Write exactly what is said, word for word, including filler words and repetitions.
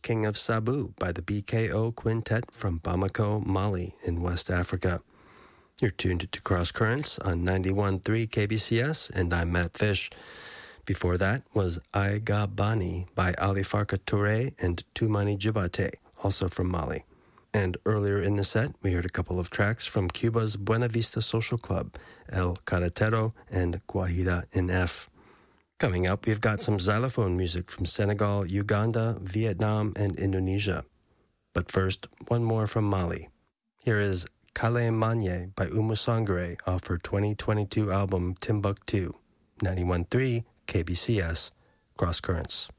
King of Sabu by the B K O Quintet from Bamako, Mali in West Africa. You're tuned to Cross Currents on ninety-one point three K B C S, and I'm Matt Fish. Before that was Aiga Bani by Ali Farka Touré and Toumani Djibate, also from Mali. And earlier in the set, we heard a couple of tracks from Cuba's Buena Vista Social Club, El Carretero and Guajira in F. Coming up, we've got some xylophone music from Senegal, Uganda, Vietnam, and Indonesia. But first, one more from Mali. Here is Kale Manye by Oumou Sangaré off her twenty twenty-two album Timbuktu, ninety-one point three K B C S, Cross Currents.